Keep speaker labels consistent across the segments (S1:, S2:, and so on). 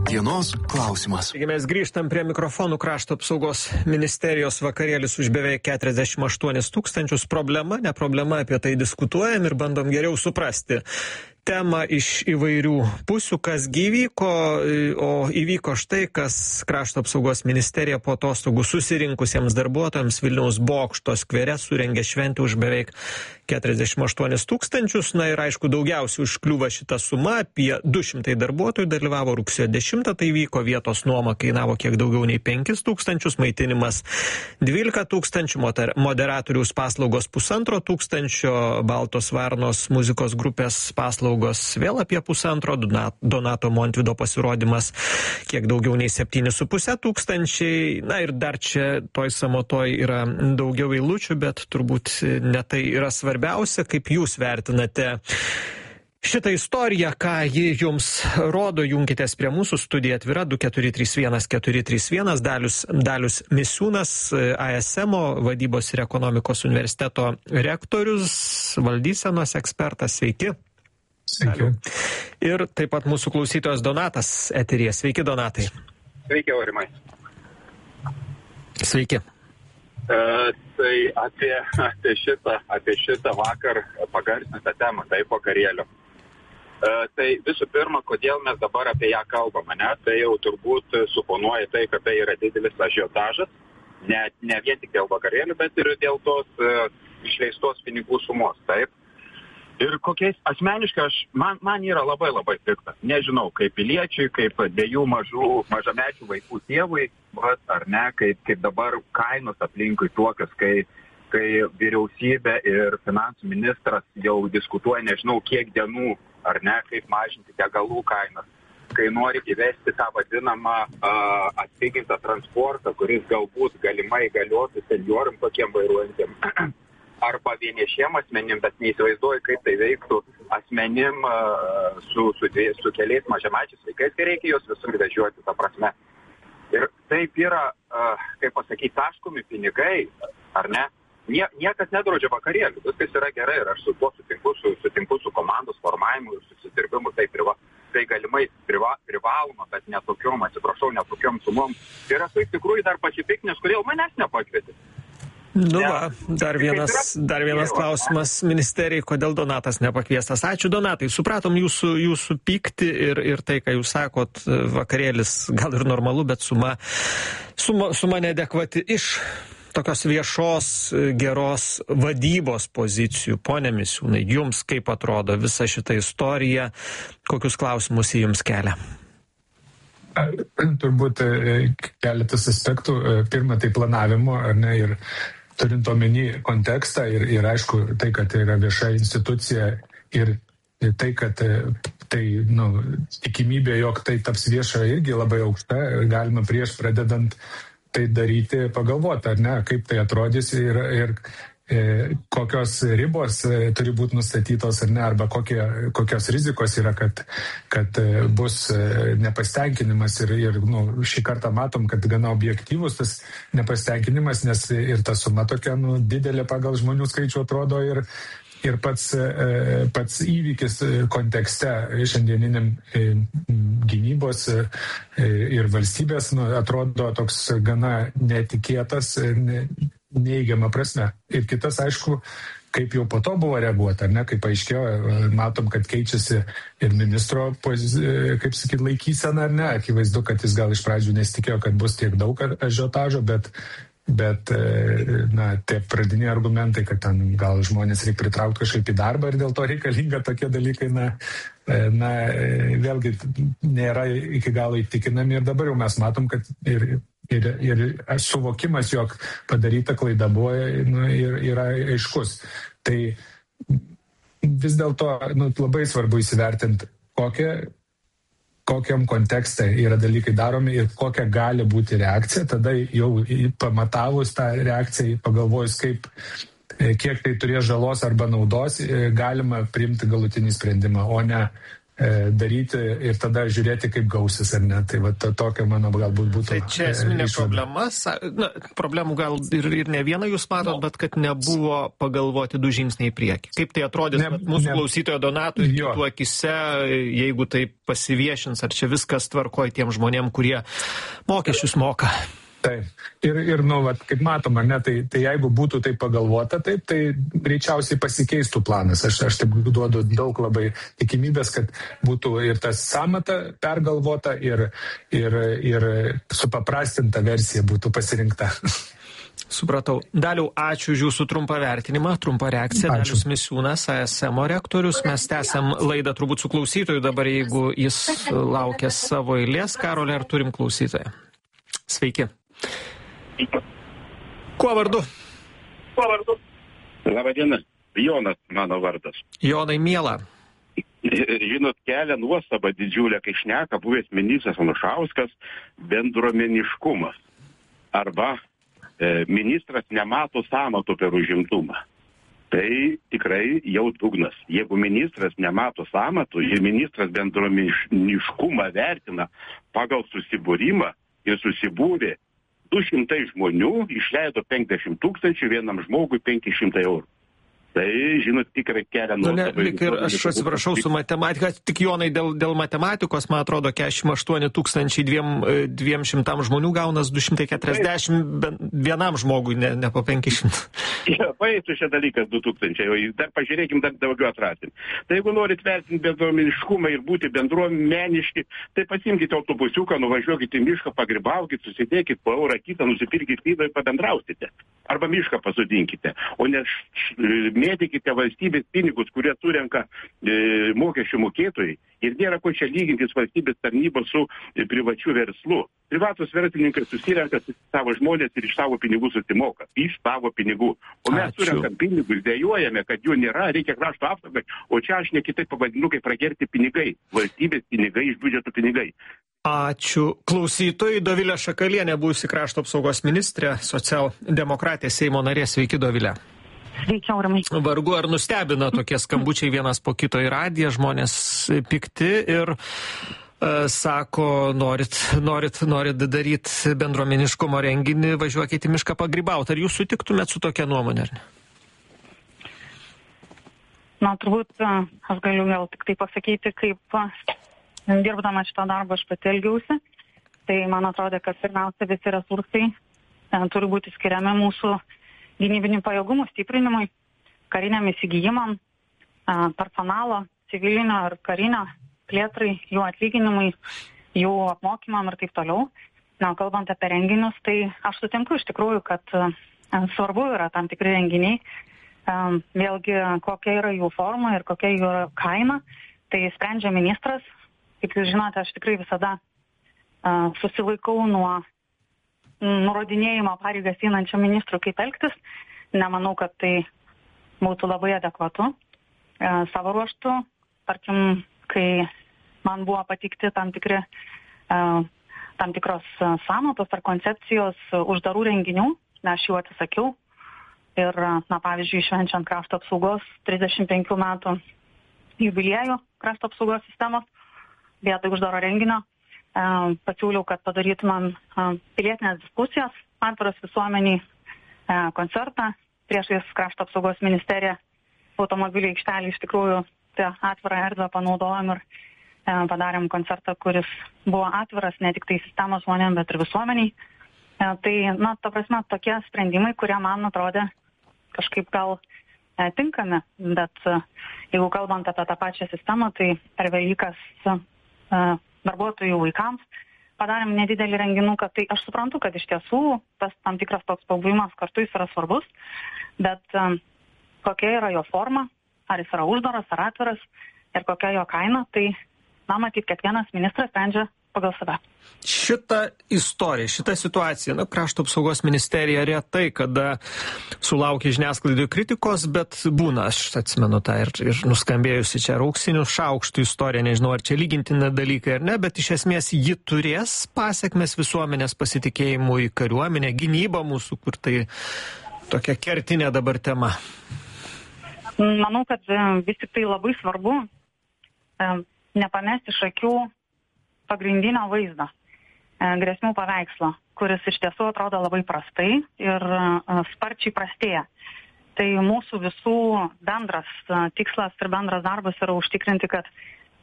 S1: Dienos klausimas.
S2: Mes grįžtam prie mikrofonų. Krašto apsaugos ministerijos vakarėlis už beveik 48 000. Problema, ne problema, apie tai diskutuojam ir bandom geriau suprasti temą iš įvairių pusių, kas įvyko, o įvyko štai, kas Krašto apsaugos ministerija po atostogų susirinkusiems darbuotojams Vilniaus Bokšto skvere surengė šventę už beveik 48 000. Na ir aišku, daugiausiai užkliūva šita suma, apie 200 darbuotojų dalyvavo rugsėjo 10, tai vyko, vietos nuoma kainavo kiek daugiau nei 5 000, maitinimas 12 000, moderatoriaus paslaugos 1,5 tūkstančio, Baltos Varnos muzikos grupės paslaugos vėl apie 1,5, Donato Montvydo pasirodymas kiek daugiau nei 7,5 tūkstančiai. Na ir dar čia toj samotoj yra daugiau eilučių, bet turbūt ne tai yra svarbiausia, kaip jūs vertinate šitą istoriją, ką ji jums rodo. Junkitės prie mūsų, studija atvira 2431 Dalius Misiūnas, ASM-o vadybos ir ekonomikos universiteto rektorius, valdysenos ekspertas. Sveiki.
S3: Sveiki.
S2: Ir taip pat mūsų klausytojas Donatas eteryje. Sveiki, Donatai.
S4: Sveiki, Aurimai.
S2: Sveiki.
S4: Tai apie šitą vakar pagarsintą temą, tai vakarėlio. Tai visų pirma, kodėl mes dabar apie ją kalbame, ne? Tai jau turbūt suponuoja tai, kad tai yra didelis ažiotažas, ne vien tik dėl vakarėlių, bet ir dėl tos išleistos pinigų sumos, taip. Ir kokiais asmeniškai man yra labai pikta. Nežinau, kaip piliečiui, kaip 2 mažamečių vaikų tėvui, ar ne, kaip dabar kainos aplinkui tokios, kai vyriausybė ir finansų ministras jau diskutuoja nežinau kiek dienų, ar ne, kaip mažinti degalų kainas, kai nori įvesti tą vadinamą atpigintą transportą, kuris galbūt galimai galiotų senjoram tokiem vairuojantiem arba vienišiem asmenim, bet neįsivaizduoju, kaip tai veiktų asmenim su keliais mažamečiais vaikais, kai reikia juos visur vežioti, ta prasme. Ir taip yra, kaip pasakyti, taškomi pinigai, ar ne? Niekas nedraudžia vakarėlių, viskas yra gerai ir aš su tuo sutinku su komandos formavimu ir susidirbimu, tai galimai privaloma, bet netokiom sumom. Ir aš iš tikrųjų dar pasipiknęs, kodėl manęs nepakvietė.
S2: Nu va, dar vienas klausimas ministerijai, kodėl Donatas nepakviestas. Ačiū, Donatai, supratom jūsų pyktį ir tai, ką jūs sakot, vakarėlis gal ir normalu, bet suma neadekvati iš tokios viešos, geros vadybos pozicijų. Pone Misiūnai, jums kaip atrodo visa šita istorija, kokius klausimus jį jums kelia?
S3: Turbūt keletas aspektų. Pirma, tai planavimo, ar ne, ir turint omeny kontekstą ir aišku, tai, kad tai yra vieša institucija ir tai, kad tai, tikimybė, jog tai taps vieša irgi labai aukšta, galima prieš pradedant tai daryti, pagalvoti, ar ne, kaip tai atrodys ir kokios ribos turi būti nustatytos, ar ne, arba kokios rizikos yra, kad bus nepasitenkinimas ir šį kartą matom, kad gana objektyvus tas nepasitenkinimas, nes ir ta suma tokia didelė pagal žmonių skaičių atrodo ir pats įvykis kontekste šiandieniniam gynybos ir valstybės atrodo toks gana netikėtas, neįgiama prasme. Ir kitas, aišku, kaip jau po to buvo reaguota, ar ne, kaip aiškėjo, matom, kad keičiasi ir ministro, kaip sakyt, laikysena, ar ne, akivaizdu, kad jis gal iš pradžių nesitikėjo, kad bus tiek daug ažiotažo, bet tie pradiniai argumentai, kad ten gal žmonės reikia pritraukti kažkaip į darbą ir dėl to reikalinga tokie dalykai, vėlgi nėra iki galo įtikinami ir dabar jau mes matom, kad ir suvokimas, jog padaryta klaida buvo, yra aiškus. Tai vis dėlto labai svarbu įsivertinti, kokiam kontekste yra dalykai daromi ir kokia gali būti reakcija. Tada jau pamatavus tą reakciją, pagalvojus, kiek tai turės žalos arba naudos, galima priimti galutinį sprendimą, o ne daryti ir tada žiūrėti, kaip gausis ar ne. Tai va tokia mano galbūt būtų.
S2: Tai čia esminė problema. Na, problemų gal ir ne vieną jūs matot, bet kad nebuvo pagalvoti 2 žingsniai į priekį. Kaip tai atrodys mūsų klausytojo Donatui kitų akise, jeigu tai pasiviešins, ar čia viskas tvarkoj tiem žmonėm, kurie mokesčius moka?
S3: Taip. Ir kaip matom, ar ne, tai jeigu būtų tai pagalvota, taip, tai greičiausiai pasikeistų planas. Aš taip duodu daug labai tikimybės, kad būtų ir tas sąmata pergalvota ir supaprastinta versija būtų pasirinkta.
S2: Supratau. Daliau, ačiū už jūsų trumpą vertinimą, trumpą reakciją. Dalius Misiūnas, ASM rektorius. Mes tęsiam laidą turbūt su klausytoju dabar, jeigu jis laukia savo eilės. Karolė, ar turim klausytoją? Sveiki. Kuo vardu?
S1: Labadiena, Jonas mano vardas.
S2: Jonai, miela.
S1: Žinot, kelia nuostabą didžiulę, kai šneka buvęs ministras Anušauskas, bendruomeniškumas. Arba ministras nemato sąmatų per užimtumą. Tai tikrai jau dugnas. Jeigu ministras nemato sąmatų ir ministras bendruomeniškumą vertina pagal susibūrimą ir susibūrė 200 žmonių, išleido 50 000, vienam žmogui 500 eurų. Tai, žinot, tikrai kelia nuostabą.
S2: Lik ir aš atsiprašau su matematika, tik Jonai dėl matematikos, man atrodo, 48 200 žmonių gaunas 240 vienam žmogui, ne po 500.
S1: Ja, baisų šia dalykas 2000, o dar pažiūrėkim, dar daugiau atrasim. Tai jeigu norit vertinti bendruomeniškumą ir būti bendruomeniški, tai pasimkite autobusiuką, nuvažiuokite į mišką, pagrybaukit, susidėkit po eurą kitą, nusipirkit vydą ir pabendrausite. Arba mišką pasodinkite, o ne mėtykite valstybės pinigus, kurie surenka mokesčių mokėtojai. Ir nėra ko čia lygintis valstybės tarnybos su privačiu verslu. Privatus verslininkai susirenka savo žmonės ir iš savo pinigų susimoka. Iš savo pinigų. O mes surenkam pinigus, dėjuojame, kad jų nėra, reikia krašto apsaugai. O čia aš ne kitaip pavadinu, kaip pragerti pinigai. Valstybės pinigai, iš biudžeto pinigai.
S2: Ačiū klausytojai. Dovilė Šakalienė, buvusi krašto apsaugos ministrė, socialdemokratė, Seimo narė. Sveiki, Dovilė.
S5: Sveiki, Aurimai.
S2: Vargu ar nustebina tokie skambučiai vienas po kito į radiją, žmonės pikti ir sako, norit daryti bendruomeniškumo renginį, važiuokite į mišką pagrybauti. Ar jūs sutiktumėt su tokia nuomonė, ar ne?
S5: Na, turbūt aš galiu gal tik tai pasakyti, kaip dirbdama šitą darbą aš pati elgiausi. Tai man atrodo, kad pirmiausia visi resursai turi būti skiriami mūsų gynybinių pajėgumų stiprinimui, kariniam įsigijimam, personalo, civilinio ir karinio plėtrai, jų atlyginimui, jų apmokymam ir taip toliau. Na, kalbant apie renginius, tai aš sutinku iš tikrųjų, kad svarbu yra tam tikri renginiai. Vėlgi, kokia yra jų forma ir kokia jų yra kaina, tai sprendžia ministras. Kaip jūs žinote, aš tikrai visada susilaikau nuo nurodinėjimo pareigas einančio ministrų, kaip elgtis. Nemanau, kad tai būtų labai adekvatu. Savo ruoštų, tarkim, kai man buvo pateikti tam tikros sąmatos ar koncepcijos uždarų renginių, aš jų atsisakiau. Ir, pavyzdžiui, švenčiant krašto apsaugos 35 metų jubiliejų krašto apsaugos sistemos, vietoj uždaro renginio, pasiūliau, kad padarytumėm pilietinės diskusijas, atviras visuomeniai koncertą priešais krašto apsaugos ministeriją, automobilių aikštelį iš tikrųjų atvirą erdvę panaudojom ir padarėm koncertą, kuris buvo atviras ne tik tai sistemos žmonėm, bet ir visuomeniai. Tai, ta prasme, tokie sprendimai, kurie man atrodė kažkaip gal tinkami, bet jeigu kalbant apie tą pačią sistemą, tai per Velykas darbuotojų vaikams padarėm nedidelį renginų, kad tai aš suprantu, kad iš tiesų tas tam tikras toks pabuvimas kartu jis yra svarbus, bet kokia yra jo forma, ar jis yra uždaras, ar atviras ir kokia jo kaina, tai, matyt, kiekvienas ministras sprendžia pagal save.
S2: Šitą istoriją, šitą situaciją, krašto apsaugos ministerija retai, kada sulaukia žiniasklaidų kritikos, bet būna, aš atsimenu tą ir nuskambėjusi čia auksinių šaukštų istoriją, nežinau, ar čia lygintina dalykai ar ne, bet iš esmės ji turės pasiekmes visuomenės pasitikėjimui į kariuomenę, gynybą mūsų, kur tai tokia kertinė dabar tema.
S5: Manau, kad vis tik tai labai svarbu nepamesti iš akių pagrindinio vaizdo, grėsmių paveikslo, kuris iš tiesų atrodo labai prastai ir sparčiai prastėja. Tai mūsų visų bendras tikslas ir bendras darbas yra užtikrinti, kad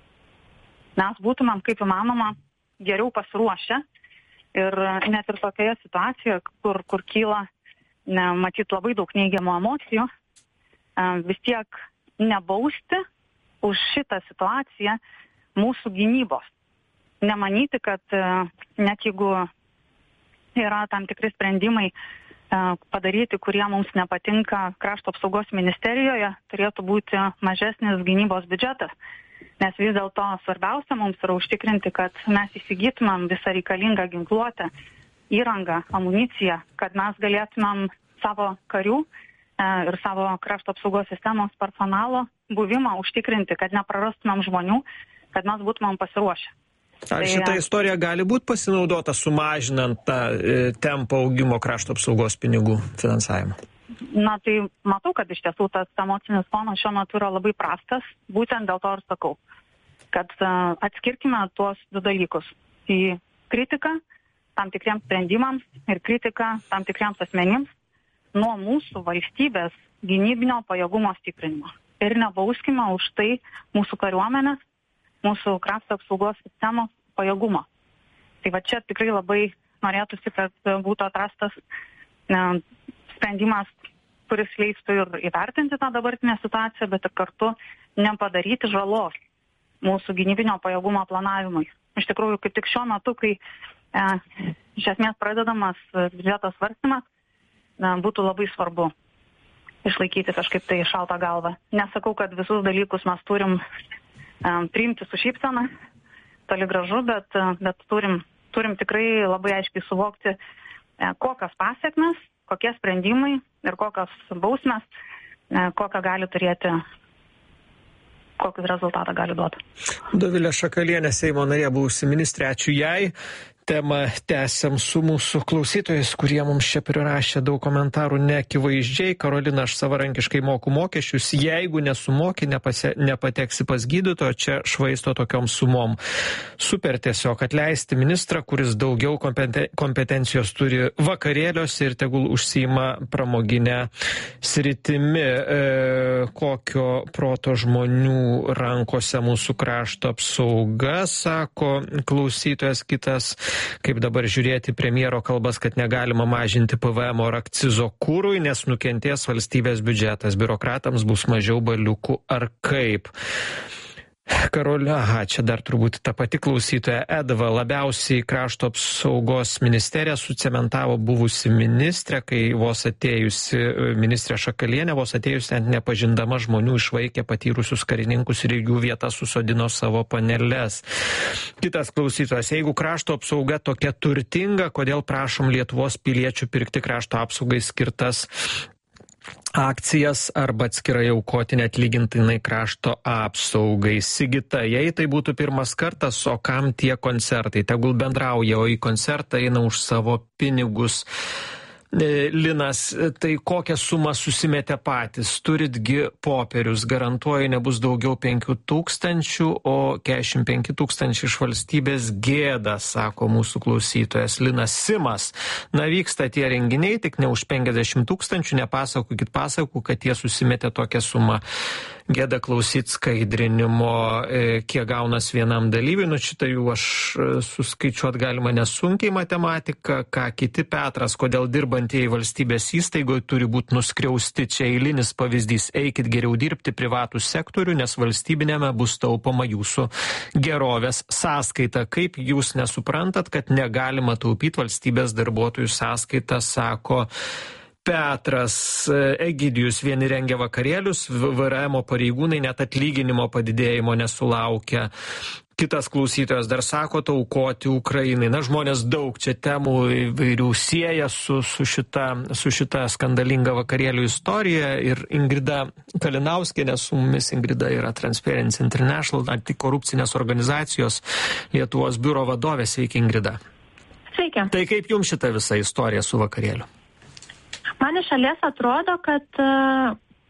S5: mes būtumėm kaip įmanoma geriau pasiruošę ir net ir tokioje situacijoje, kur kyla matyt labai daug neigiamų emocijų, vis tiek nebausti už šitą situaciją mūsų gynybos. Nemanyti, kad net jeigu yra tam tikri sprendimai padaryti, kurie mums nepatinka krašto apsaugos ministerijoje, turėtų būti mažesnis gynybos biudžetas. Nes vis dėlto svarbiausia mums yra užtikrinti, kad mes įsigytumėm visą reikalingą ginkluotę, įrangą, amuniciją, kad mes galėtumėm savo karių ir savo krašto apsaugos sistemos personalo buvimą užtikrinti, kad neprarastumėm žmonių, kad mes būtumėm pasiruošę.
S2: Ar šita istorija gali būti pasinaudota sumažinant tą tempą augimo krašto apsaugos pinigų finansavimą?
S5: Na tai matau, kad iš tiesų tas emocinis fonas šiuo metu yra labai prastas, būtent dėl to ir sakau, kad atskirkime tuos du dalykus į kritiką tam tikriems sprendimams ir kritiką tam tikriems asmenims nuo mūsų valstybės gynybinio pajėgumo stiprinimo. Ir nebauskime už tai mūsų kariuomenės, mūsų krašto apsaugos sistemos pajėgumo. Tai va čia tikrai labai norėtųsi, kad būtų atrastas sprendimas, kuris leistų ir įvertinti tą dabartinę situaciją, bet ir kartu nepadaryti žalos mūsų gynybinio pajėgumo planavimui. Iš tikrųjų, kaip tik šiuo metu, kai iš esmės pradedamas biudžeto svarstymas, būtų labai svarbu išlaikyti kažkaip tai šaltą galvą. Nesakau, kad visus dalykus mes turim priimti su šypsena, toli gražu, bet turim tikrai labai aiškiai suvokti, kokios pasiekmes, kokie sprendimai ir kokios bausmės, kokią gali turėti, kokį rezultatą gali duoti.
S2: Dovilė Šakalienė, Seimo narė, buvusi ministrė, ačiū jai. Temą tęsiam su mūsų klausytojais, kurie mums čia prirašė daug komentarų neakivaizdžiai. Karolina, aš savarankiškai moku mokesčius, jeigu nesumoki, nepateksi pas gydytoją, čia švaisto tokiom sumom. Super tiesiog atleisti ministrą, kuris daugiau kompetencijos turi vakarėliuose ir tegul užsiima pramoginę sritimi. Kokio proto žmonių rankose mūsų krašto apsauga, sako klausytojas kitas. Kaip dabar žiūrėti premjero kalbas, kad negalima mažinti PVM ar akcizo kūrui, nes nukentės valstybės biudžetas, biurokratams bus mažiau baliukų ar kaip. Karolina, čia dar turbūt ta pati klausytoja Edva, labiausiai krašto apsaugos ministerija sucementavo buvusi ministrė, kai vos atėjusi ministrė Šakalienė, vos atėjusi net nepažindama žmonių išvaikė patyrusius karininkus ir jų vietą susodino savo paneles. Kitas klausytojas, jeigu krašto apsauga tokia turtinga, kodėl prašom Lietuvos piliečių pirkti krašto apsaugai skirtas akcijas arba atskirai aukoti neatlygintinai krašto apsaugai. Sigita, jei tai būtų pirmas kartas, o kam tie koncertai? Tegul bendrauja, o į koncertą eina už savo pinigus. Linas, tai kokią sumą susimetė patys? Turitgi popierius, garantuoju, nebus daugiau 5,000, o 45,000 iš valstybės gėda, sako mūsų klausytojas Linas Simas. Na, vyksta tie renginiai, tik ne už 50,000, nepasakokit pasakų, kad jie susimetė tokią sumą. Gėda klausyt skaidrinimo, kiek gaunas vienam dalyviui, nu šitą jų aš suskaičiuot galima nesunkiai matematika, ką kiti Petras, kodėl dirbantieji valstybės įstaigoje turi būti nuskriausti, čia eilinis pavyzdys, eikit geriau dirbti privatų sektorių, nes valstybinėme bus taupoma jūsų gerovės sąskaita. Kaip jūs nesuprantat, kad negalima taupyti valstybės darbuotojų sąskaitą, sako Petras. Egidijus, vieni rengia vakarėlius, VRM pareigūnai net atlyginimo padidėjimo nesulaukia. Kitas klausytojas dar sako, aukoti Ukrainai. Na, žmonės daug čia temų įvairių sieja su šita skandalinga vakarėlių istorija. Ir Ingrida Kalinauskienė su mumis. Ingrida yra Transparency International, antikorupcinės organizacijos Lietuvos biuro vadovė. Sveiki, Ingrida.
S6: Sveiki.
S2: Tai kaip jums šita visa istorija su vakarėliu?
S6: Man iš šalies atrodo, kad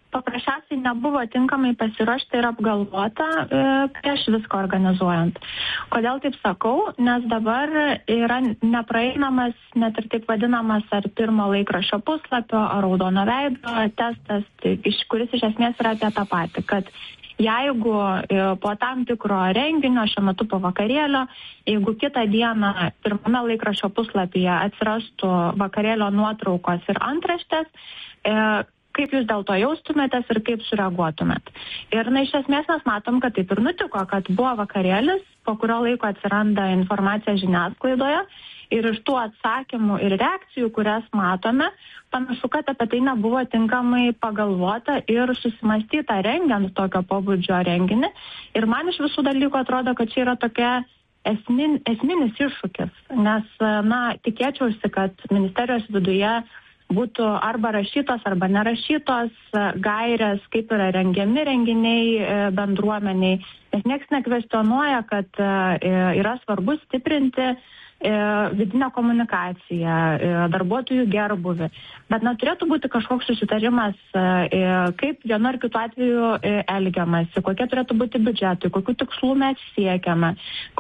S6: paprasčiausiai nebuvo tinkamai pasiruošta ir apgalvota prieš viską organizuojant. Kodėl taip sakau? Nes dabar yra nepraeinamas, net ir taip vadinamas ar pirmo laikraščio puslapio, ar raudono veido testas, kuris iš esmės yra apie tą patį, kad jeigu po tam tikro renginio, šiuo metu po vakarėlio, jeigu kitą dieną pirmame laikraščio puslapyje atsirastų vakarėlio nuotraukos ir antraštės, kaip jūs dėl to jaustumėtės ir kaip sureaguotumėt. Ir iš esmės mes matom, kad taip ir nutiko, kad buvo vakarėlis, po kurio laiko atsiranda informacija žiniasklaidoje ir iš tų atsakymų ir reakcijų, kurias matome, panašu, kad apie tai nebuvo tinkamai pagalvota ir susimastyta rengiant tokio pobūdžio renginį. Ir man iš visų dalykų atrodo, kad čia yra tokia esminis iššūkis, nes, tikėčiausi, kad ministerijos viduje būtų arba rašytos, arba nerašytos gairės, kaip yra rengiami renginiai bendruomeniai, nes niekas nekvestionuoja, kad yra svarbu stiprinti vidinę komunikaciją, darbuotojų gerbuvį. Bet turėtų būti kažkoks susitarimas, kaip vienu ar kitu atveju elgiamasi, kokie turėtų būti biudžetai, kokių tikslų mes siekiame,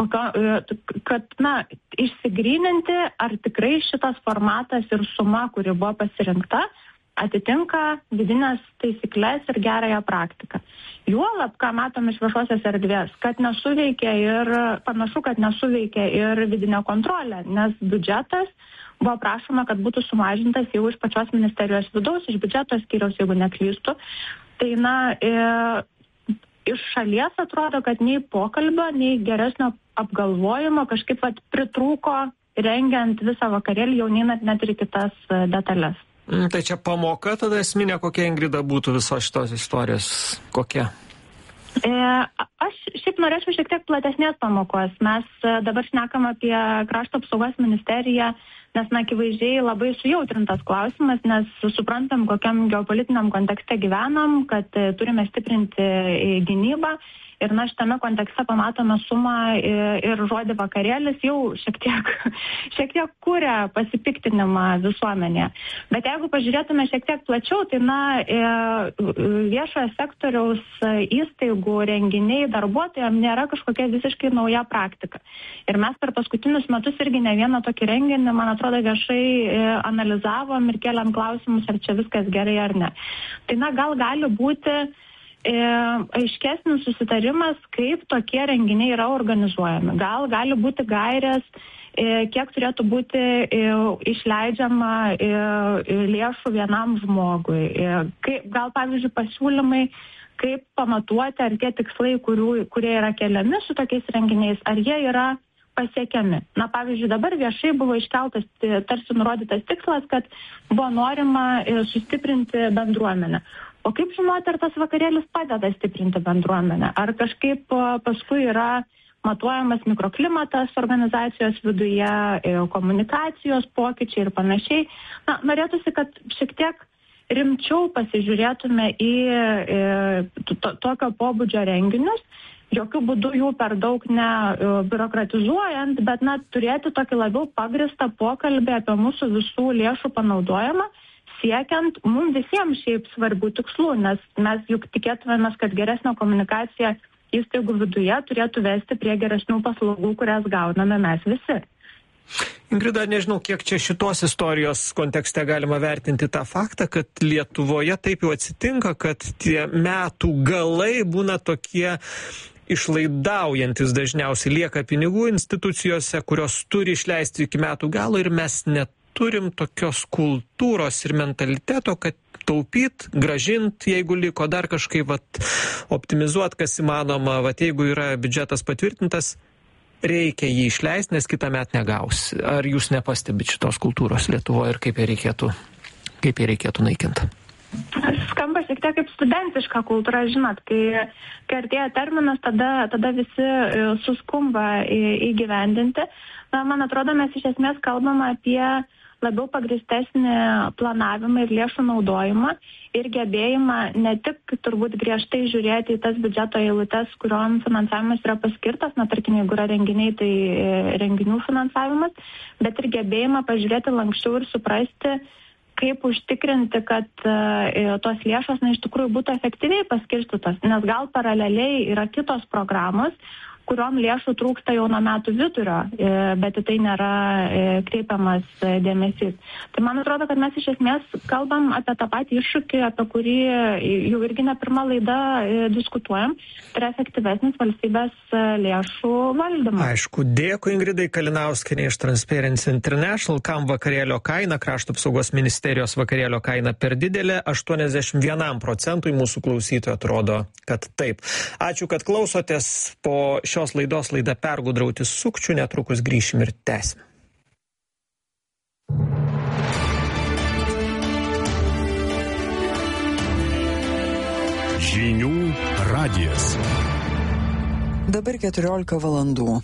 S6: kad išsigryninti, ar tikrai šitas formatas ir suma, kuri buvo pasirinkta, atitinka vidinės taisyklės ir gerąją praktiką. Juolab, ką matom iš viešosios erdvės, kad panašu, kad nesuveikė ir vidinė kontrolė, nes biudžetas buvo prašoma, kad būtų sumažintas jau iš pačios ministerijos vidaus, iš biudžeto skyriaus, jeigu neklystu. Tai, iš šalies atrodo, kad nei pokalbio, nei geresnio apgalvojimo kažkaip pritrūko rengiant visą vakarėlį, jau neinant net ir kitas detalės.
S2: Tai čia pamoka tada esminė, kokia, Ingrida, būtų visos šitos istorijos? Kokia?
S6: Aš šiaip norėčiau šiek tiek platesnės pamokos. Mes dabar šnekam apie Krašto apsaugos ministeriją, nes akivaizdžiai labai sujautrintas klausimas, nes suprantam, kokiam geopolitiniam kontekste gyvenam, kad turime stiprinti gynybą. Ir šitame kontekste pamatome sumą ir žodį vakarėlis jau šiek tiek kuria pasipiktinimą visuomenėje. Bet jeigu pažiūrėtume šiek tiek plačiau, tai viešojo sektoriaus įstaigų renginiai darbuotojams nėra kažkokia visiškai nauja praktika. Ir mes per paskutinius metus irgi ne vieną tokį renginį, man atrodo, viešai analizavom ir kėlėm klausimus, ar čia viskas gerai ar ne. Tai gal gali būti aiškesnis susitarimas, kaip tokie renginiai yra organizuojami. Gali būti gairės, kiek turėtų būti išleidžiama lėšų vienam žmogui. Gal, pavyzdžiui, pasiūlymai, kaip pamatuoti, ar tie tikslai, kurie yra keliami su tokiais renginiais, ar jie yra pasiekiami. Pavyzdžiui, dabar viešai buvo iškeltas tarsi nurodytas tikslas, kad buvo norima sustiprinti bendruomenę. O kaip žinoti, ar tas vakarėlis padeda stiprinti bendruomenę? Ar kažkaip paskui yra matuojamas mikroklimatas organizacijos viduje, komunikacijos pokyčiai ir panašiai? Norėtųsi, kad šiek tiek rimčiau pasižiūrėtume į tokio pobūdžio renginius, jokių būdų jų per daug nebiurokratizuojant, bet turėti tokį labiau pagristą pokalbį apie mūsų visų lėšų panaudojimą, siekiant mums visiems šiaip svarbių tikslų, nes mes juk tikėtumėmės, kad geresnė komunikacija įstaigų viduje turėtų vesti prie geresnių paslaugų, kurias gauname mes visi.
S2: Ingrida, nežinau, kiek čia šitos istorijos kontekste galima vertinti tą faktą, kad Lietuvoje taip jau atsitinka, kad tie metų galai būna tokie išlaidaujantis, dažniausiai lieka pinigų institucijose, kurios turi išleisti iki metų galo ir mes turim tokios kultūros ir mentaliteto, kad taupyt, gražint, jeigu liko dar kažkaip optimizuot, kas įmanoma, jeigu yra biudžetas patvirtintas, reikia jį išleisti, nes kitą metą negaus. Ar jūs nepastebit šitos kultūros Lietuvoje ir kaip ją reikėtų naikinti?
S6: Skamba šiek tiek kaip studentiška kultūra, žinot, kai artėja terminas, tada visi suskumba įgyvendinti. Man atrodo, mes iš esmės kalbame apie labiau pagristesnį planavimą ir lėšų naudojimą ir gebėjimą ne tik turbūt griežtai žiūrėti į tas biudžeto eilutes, kuriuom finansavimas yra paskirtas, tarkim, jeigu yra renginiai, tai renginių finansavimas, bet ir gebėjimą pažiūrėti lanksčiau ir suprasti, kaip užtikrinti, kad tos lėšos iš tikrųjų būtų efektyviai paskirstytos, nes gal paraleliai yra kitos programos, kuriom lėšų trūksta jau nuo metų vidurio, bet į tai nėra kreipiamas dėmesys. Tai man atrodo, kad mes iš esmės kalbam apie tą patį iššūkį, apie kurį jau irgi ne pirmą laidą diskutuojam, tai yra efektyvesnis valstybės lėšų valdymas.
S2: Aišku, dėkui Ingridai Kalinauskienei iš Transparency International, kam vakarėlio kaina, Krašto apsaugos ministerijos vakarėlio kaina per didelė, 81% mūsų klausytojų atrodo, kad taip. Ačiū, kad klausotės. Po šios laidos laida Pergudrauti sukčių, netrukus grįšim ir tęsim.
S7: Žinių radijas.
S8: Dabar 14 valandų.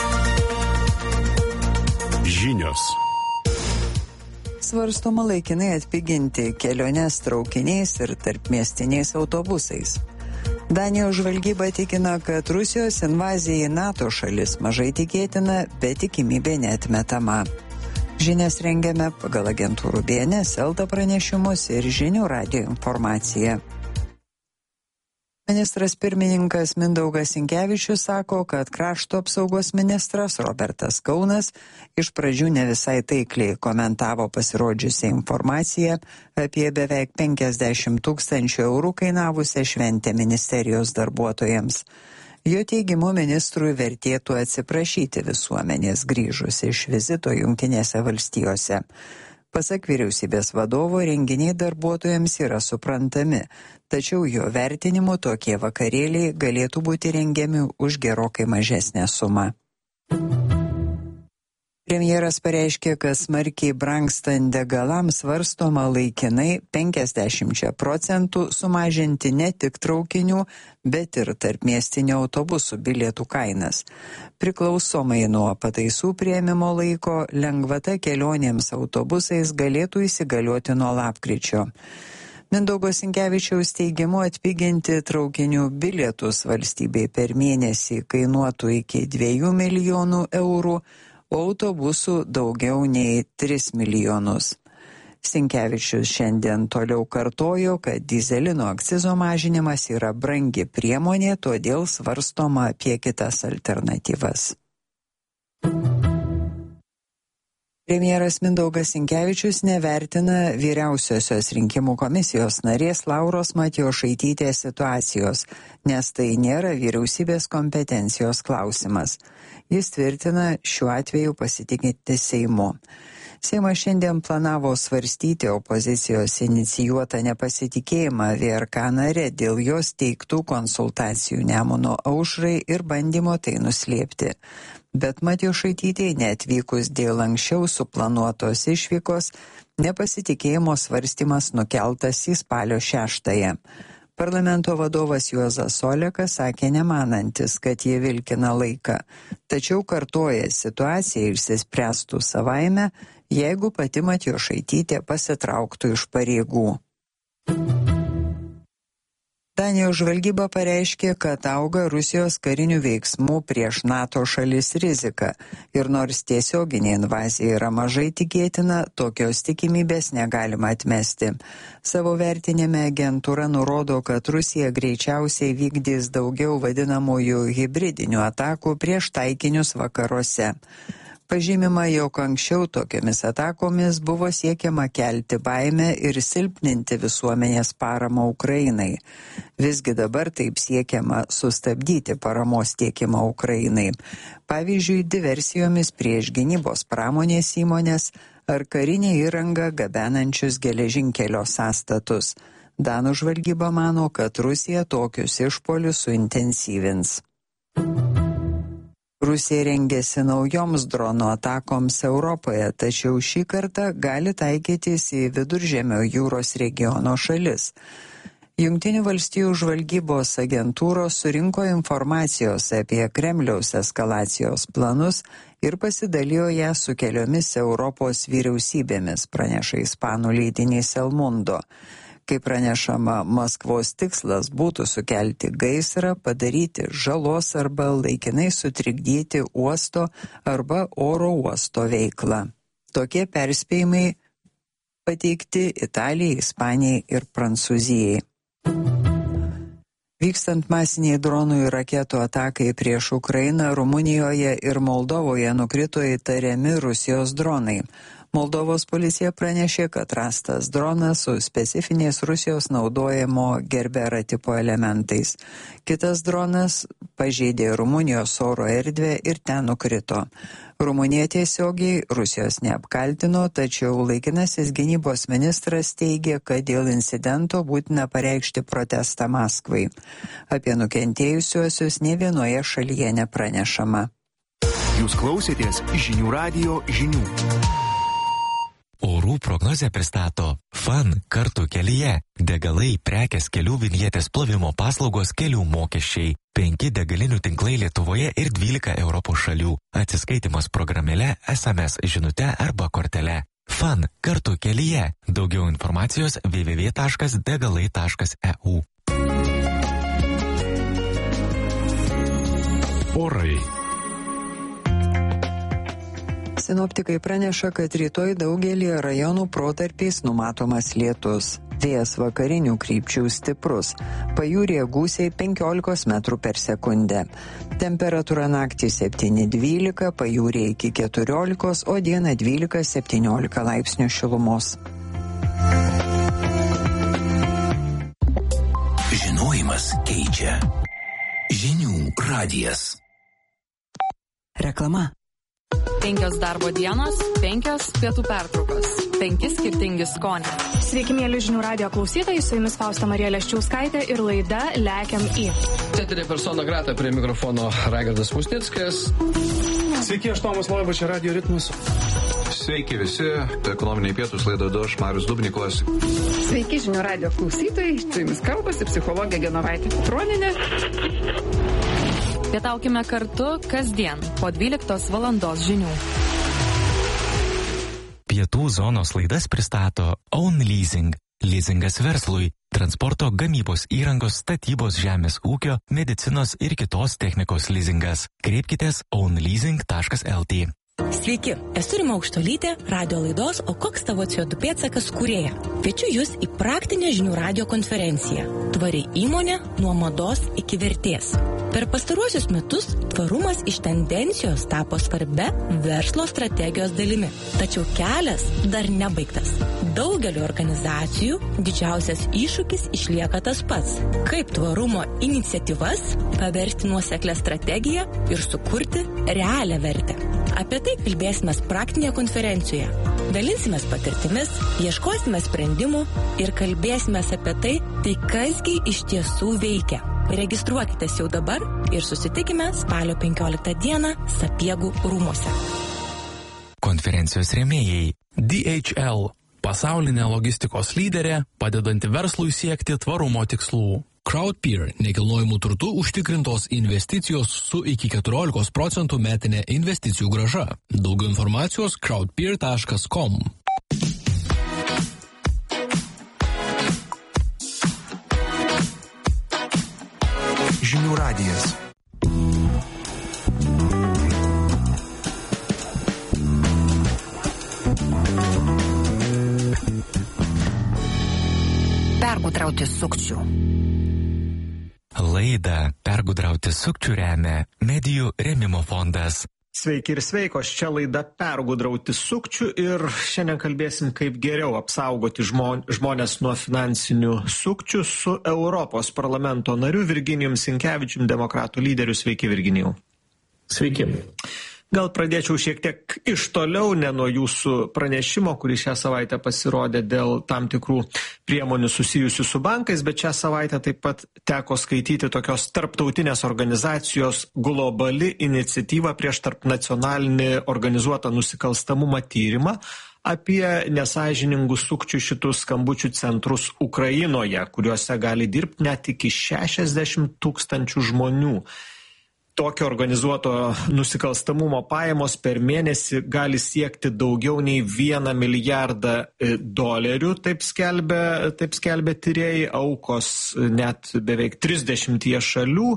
S7: Žinios.
S8: Svarstoma laikinai atpiginti keliones traukiniais ir tarpmiestiniais autobusais. Danijos žvalgyba tikina, kad Rusijos invazija į NATO šalis mažai tikėtina, bet tikimybė neatmetama. Žinias rengiame pagal agentūrų BNS, Elta pranešimus ir Žinių radijo informaciją. Ministras pirmininkas Mindaugas Sinkevičius sako, kad krašto apsaugos ministras Robertas Kaunas iš pradžių ne visai taikliai komentavo pasirodžiusią informaciją apie beveik 50 000 eurų kainavusią šventę ministerijos darbuotojams. Jo teigimu, ministrui vertėtų atsiprašyti visuomenės grįžus iš vizito Jungtinėse valstijose. Pasak vyriausybės vadovo, renginiai darbuotojams yra suprantami, tačiau jo vertinimu tokie vakarėliai galėtų būti rengiami už gerokai mažesnę sumą. Premjeras pareiškė, kad smarkiai brangstant degalams svarstoma laikinai 50% sumažinti ne tik traukinių, bet ir tarpmiestinių autobusų bilietų kainas. Priklausomai nuo pataisų priėmimo laiko, lengvata kelionėms autobusais galėtų įsigalioti nuo lapkričio. Mindaugo Sinkevičiaus teigimu atpiginti traukinių bilietus valstybei per mėnesį kainuotų iki 2 milijonų eurų, o autobusų daugiau nei 3 milijonus. Sinkevičius šiandien toliau kartojo, kad dyzelino akcizo mažinimas yra brangi priemonė, todėl svarstoma apie kitas alternatyvas. Premjeras Mindaugas Sinkevičius nevertina vyriausiosios rinkimų komisijos narės Lauros Matjošaitytės situacijos, nes tai nėra vyriausybės kompetencijos klausimas. Jis tvirtina šiuo atveju pasitikinti Seimu. Seimas šiandien planavo svarstyti opozicijos inicijuotą nepasitikėjimą VRK nare dėl jos teiktų konsultacijų Nemuno aušrai ir bandymo tai nuslėpti. Bet Matjošaitytei neatvykus dėl anksčiau suplanuotos išvykos, nepasitikėjimo svarstymas nukeltas į spalio 6. Parlamento vadovas Juozas Olekas sakė nemanantis, kad jie vilkina laiką, tačiau kartoja situaciją išsispręstų savaime, jeigu pati Matjošaitytė pasitrauktų iš pareigų. Danijos žvalgyba pareiškė, kad auga Rusijos karinių veiksmų prieš NATO šalis rizika ir nors tiesioginė invazija yra mažai tikėtina, tokios tikimybės negalima atmesti. Savo vertinime agentūra nurodo, kad Rusija greičiausiai vykdys daugiau vadinamųjų hibridinių atakų prieš taikinius vakaruose. Pažymima, jog anksčiau tokiamis atakomis buvo siekiama kelti baimę ir silpninti visuomenės paramą Ukrainai. Visgi dabar taip siekiama sustabdyti paramos tiekimą Ukrainai. Pavyzdžiui, diversijomis prieš gynybos pramonės įmonės ar karinę įrangą gabenančius geležinkelio sąstatus. Danų žvalgyba mano, kad Rusija tokius išpuolius suintensyvins. Rusija rengiasi naujoms dronų atakoms Europoje, tačiau šį kartą gali taikytis į Viduržemio jūros regiono šalis. Jungtinių valstijų žvalgybos agentūros surinko informacijos apie Kremliaus eskalacijos planus ir pasidalijo ją su keliomis Europos vyriausybėmis, praneša ispanų leidinys El Mundo. Kaip pranešama, Maskvos tikslas būtų sukelti gaisrą, padaryti žalos arba laikinai sutrikdyti uosto arba oro uosto veiklą. Tokie perspėjimai pateikti Italijai, Ispanijai ir Prancūzijai. Vykstant masiniai dronų ir raketų atakai prieš Ukrainą, Rumunijoje ir Moldovoje nukrito įtariami Rusijos dronai. Moldovos policija pranešė, kad rastas dronas su specifiniais Rusijos naudojamo Gerbera tipo elementais. Kitas dronas pažeidė Rumunijos oro erdvę ir ten nukrito. Rumunija tiesiogiai Rusijos neapkaltino, tačiau laikinasis gynybos ministras teigė, kad dėl incidento būtina pareikšti protestą Maskvai. Apie nukentėjusiuosius nė vienoje šalyje nepranešama.
S9: Jūs klausėtės Žinių radijo žinių.
S10: Orų prognozę pristato FAN kartu kelyje. Degalai, prekės, kelių vinjetės, plovimo paslaugos, kelių mokesčiai. 5 degalinių tinklai Lietuvoje ir 12 Europos šalių. Atsiskaitimas programėle, SMS žinute arba kortele. FAN kartu kelyje. Daugiau informacijos www.degalai.eu.
S7: Orai.
S8: Sinoptikai praneša, kad rytoj daugelį rajonų protarpiais numatomas lietus. Vėjas vakarinių krypčių stiprus. Pajūryje gūsiai 15 metrų per sekundę. Temperatūra naktį 7-12, pajūryje iki 14, o dieną 12-17 laipsnių šilumos.
S9: Žinojimas keičia. Žinių radijas.
S8: Reklama.
S11: 5 darbo dienos, 5 pietų pertraukos, 5 skirtingi skoniai.
S12: Sveiki, mėly Žinių radijo klausytojai, su jumis Fausta Marija Leščiauskaitė ir laida Lekiam į.
S13: Teterė persona grata prie mikrofono Raigardas Musnickas.
S14: Sveiki, aš Tomas Loiba, čia Radio Ritmas.
S15: Sveiki visi, ekonominiai pietus laidą du, aš Marius Dubnikovas.
S16: Sveiki, Žinių radijo klausytojai, su jumis kalbasi psichologė Genovaitė Petroninė.
S11: Pietaukime kartu kasdien po 12 valandos žinių.
S10: Pietų zonos laidas pristato Own Leasing. Leasingas verslui, transporto, gamybos įrangos, statybos, žemės ūkio, medicinos ir kitos technikos leasingas. Kreipkitės ownleasing.lt.
S17: Sveiki, esu Rima Aukštolytė, radio laidos O koks tavo CO2 pėdsakas kūrėja. Kviečiu jūs į praktinę Žinių radijo konferenciją. Tvari įmonė nuo mados iki vertės. Per pastaruosius metus tvarumas iš tendencijos tapo svarbia verslo strategijos dalimi. Tačiau kelias dar nebaigtas. Daugeliu organizacijų didžiausias iššūkis išlieka tas pats. Kaip tvarumo iniciatyvas paversti nuoseklę strategiją ir sukurti realią vertę. Apie tai kalbėsime praktinėje konferencijoje. Dalinsimės patirtimis, ieškosime sprendimų ir kalbėsime apie tai kasgi iš tiesų veikia. Registruokitės jau dabar ir susitikime spalio 15 dieną Sapiegų rūmuose.
S10: Konferencijos rėmėjai
S18: DHL – pasaulinė logistikos lyderė, padedanti verslui siekti tvarumo tikslų. Crowdpeer – nekilnojamų turtų užtikrintos investicijos su iki 14% metinė investicijų grąža. Daugiau informacijos crowdpeer.com.
S9: Žinių radijas.
S19: Pergudrauti sukčių.
S10: Laidą Pergudrauti sukčių remia Medijų rėmimo fondas.
S2: Sveiki ir sveikos, čia laida Pergudrauti sukčių ir šiandien kalbėsim, kaip geriau apsaugoti žmonės nuo finansinių sukčių su Europos parlamento nariu Virginijum Sinkevičium, demokratų lyderiu. Sveiki, Virginijau.
S14: Sveiki.
S2: Gal pradėčiau šiek tiek iš toliau, ne nuo jūsų pranešimo, kuris šią savaitę pasirodė dėl tam tikrų priemonių susijusių su bankais, bet šią savaitę taip pat teko skaityti tokios tarptautinės organizacijos globali iniciatyva prieš tarpnacionalinį organizuotą nusikalstamumą tyrimą apie nesąžiningų sukčių šitus skambučių centrus Ukrainoje, kuriuose gali dirbti net iki 60 000 žmonių. Tokio organizuoto nusikalstamumo pajamos per mėnesį gali siekti daugiau nei $1 milijardą, taip skelbia tyrėjai, aukos net beveik 30 šalių.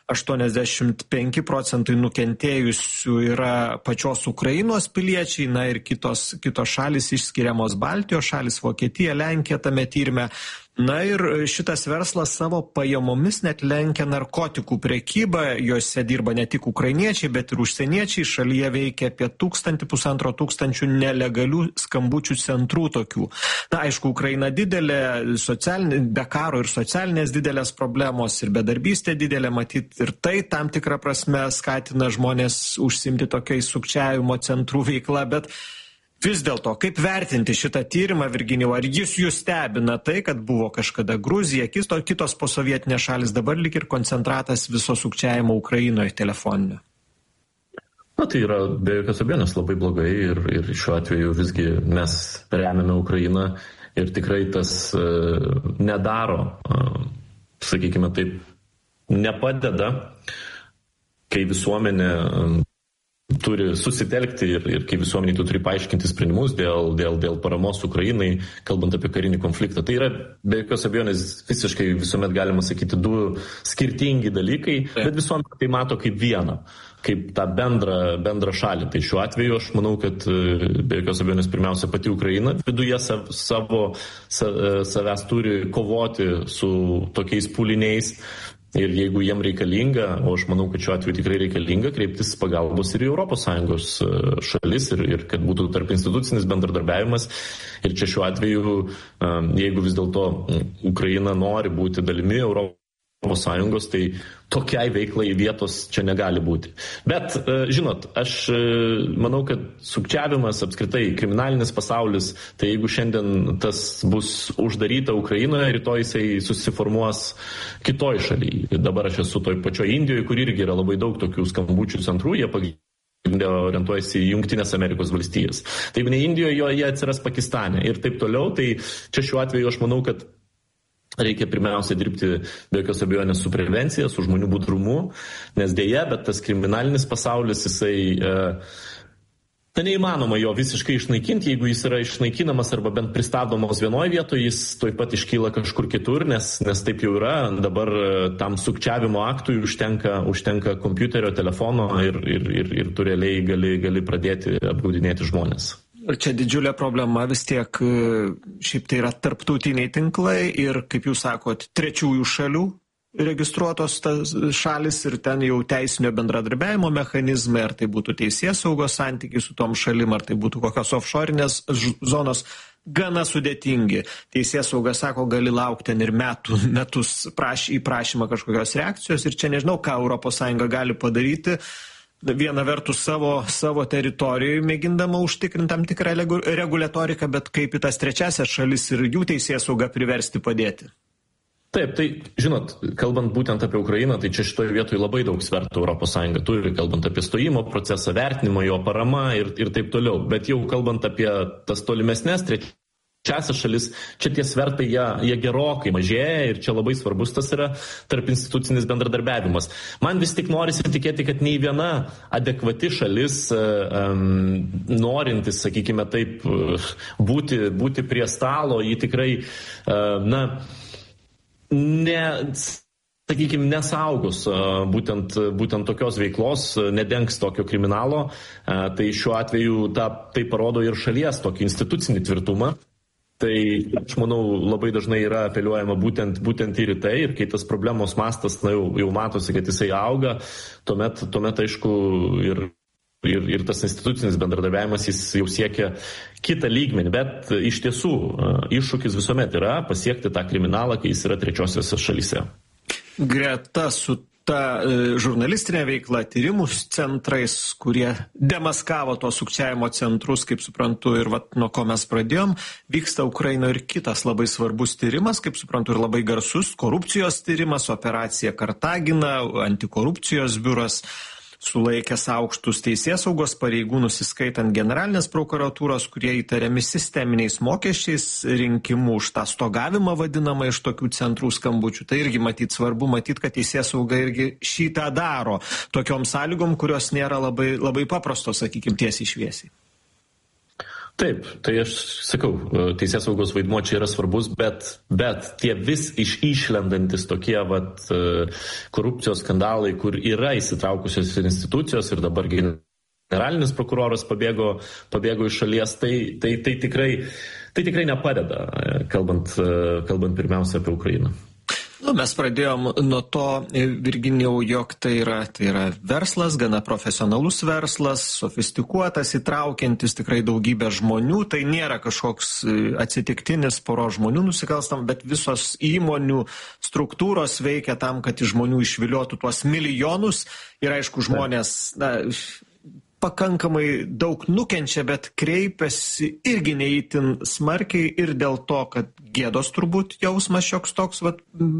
S2: 85% nukentėjusių yra pačios Ukrainos piliečiai, na ir kitos šalis išskiriamos Baltijos šalis, Vokietija, Lenkija tame tyrime. Na ir šitas verslas savo pajamomis net lenkia narkotikų prekybą, jose dirba ne tik ukrainiečiai, bet ir užsieniečiai, šalyje veikia apie 1,5 tūkstančių nelegalių skambučių centrų tokių. Na, aišku, Ukraina didelė, be karo ir socialinės didelės problemos ir bedarbystė didelė, matyt, ir tai tam tikrą prasme skatina žmonės užsimti tokiais sukčiavimo centrų veikla, bet vis dėlto, kaip vertinti šitą tyrimą, Virginijau, ar jis jūs stebina tai, kad buvo kažkada Gruzija, kitos posovietinės šalis, dabar lik ir koncentratas viso sukčiavimo Ukrainoje telefoninio?
S20: Na, tai yra be jokios abejonės labai blogai ir šiuo atveju visgi mes remiame Ukrainą ir tikrai tas nedaro, sakykime taip, nepadeda, kai visuomenė turi susitelkti ir kai visuomeniai tu turi paaiškinti sprendimus dėl paramos Ukrainai, kalbant apie karinį konfliktą. Tai yra be jokios abejonės visiškai visuomet galima sakyti du skirtingi dalykai, bet visuomet tai mato kaip vieną, kaip tą bendrą šalį. Tai šiuo atveju aš manau, kad be jokios abejonės pirmiausia pati Ukraina viduje savęs turi kovoti su tokiais pūliniais. Ir jeigu jiem reikalinga, o aš manau, kad šiuo atveju tikrai reikalinga, kreiptis pagalbos ir į ES šalis ir kad būtų tarp institucinis bendradarbiavimas. Ir čia šiuo atveju, jeigu vis dėlto Ukraina nori būti dalimi ES, tai tokiai veiklai vietos čia negali būti. Bet, žinot, aš manau, kad sukčiavimas apskritai, kriminalinis pasaulis, tai jeigu šiandien tas bus uždaryta Ukrainoje, rytoj jisai susiformuos kitoj šalyje. Dabar aš esu toj pačioj Indijoje, kur irgi yra labai daug tokių skambučių centrų, jie orientuojasi į Jungtinės Amerikos valstijas. Tai jeigu ne Indijoje, jie atsiras Pakistane ir taip toliau. Tai čia šiuo atveju aš manau, kad reikia pirmiausia dirbti be jokios abejonės su prevencija, su žmonių budrumu, nes dėja, bet tas kriminalinis pasaulis, jisai, neįmanoma jo visiškai išnaikinti, jeigu jis yra išnaikinamas arba bent pristabdomas vienoje vietoje, jis tuoj pat iškyla kažkur kitur, nes taip jau yra, dabar tam sukčiavimo aktui užtenka kompiuterio, telefono ir tu realiai gali pradėti apgaudinėti žmonės.
S2: Čia didžiulė problema, vis tiek šiaip tai yra tarptautiniai tinklai ir, kaip jūs sakot, trečiųjų šalių registruotos šalis ir ten jau teisinio bendradarbiavimo mechanizmai, ar tai būtų teisėsaugos santykiai su tom šalim, ar tai būtų kokios offshorinės zonos, gana sudėtingi. Teisėsauga sako, gali laukti ten ir metus į prašymą kažkokios reakcijos ir čia nežinau, ką ES gali padaryti. Viena vertus savo teritorijoje mėgindama užtikrinti tam tikrą reguliatoriką, bet kaip į tas trečiasias šalis ir jų teisėsaugą priversti padėti?
S20: Taip, tai žinot, kalbant būtent apie Ukrainą, tai čia šitoje vietoje labai daug svertų ES turi, kalbant apie stojimo procesą, vertinimo, jo parama ir taip toliau. Bet jau kalbant apie tas tolimesnės trečiasias šalis, čia tie svertai, jie gerokai mažėja ir čia labai svarbus tas yra tarp institucinis bendradarbiavimas. Man vis tik norisi tikėti, kad nei viena adekvati šalis, norintis, sakykime taip, būti prie stalo, ji tikrai, nesaugos būtent tokios veiklos, nedengs tokio kriminalo. Tai šiuo atveju tai parodo ir šalies tokį institucinį tvirtumą. Tai aš manau labai dažnai yra apeliuojama būtent ir į tai, ir kai tas problemos mastas jau matosi, kad jisai auga, tuomet aišku ir tas institucinis bendradarbiavimas jis jau siekia kitą lygmenį, bet iš tiesų iššūkis visuomet yra pasiekti tą kriminalą, kai jis yra trečiosiose šalyse.
S2: Greta su ta žurnalistinė veikla, tyrimų centrais, kurie demaskavo to sukčiavimo centrus, kaip suprantu, ir nuo ko mes pradėjom, vyksta Ukrainoje ir kitas labai svarbus tyrimas, kaip suprantu, ir labai garsus korupcijos tyrimas, operacija Kartagina, antikorupcijos biuras sulaikęs aukštus teisėsaugos pareigūnus, įskaitant generalinės prokuratūros, kurie įtariami sisteminiais mokesčiais, rinkimų už tą stogavimą vadinamą iš tokių centrų skambučių. Tai irgi svarbu matyti, kad teisėsauga irgi šitą daro tokiom sąlygom, kurios nėra labai paprastos, sakykime, tiesiai šviesiai.
S20: Taip, tai aš sakau, teisėsaugos vaidmuo čia yra svarbus, bet tie vis išlendantis tokie korupcijos skandalai, kur yra įsitraukusios institucijos ir dabar generalinis prokuroras pabėgo iš šalies, tai tikrai nepadeda, kalbant pirmiausia apie Ukrainą.
S2: Mes pradėjom nuo to, Virginijau, jog tai yra verslas, gana profesionalus verslas, sofistikuotas, įtraukiantis tikrai daugybę žmonių. Tai nėra kažkoks atsitiktinis poros žmonių nusikalstam, bet visos įmonių struktūros veikia tam, kad iš žmonių išviliotų tuos milijonus. Ir aišku, žmonės pakankamai daug nukenčia, bet kreipiasi irgi neįtin smarkiai ir dėl to, kad gėdos turbūt jausmas šioks toks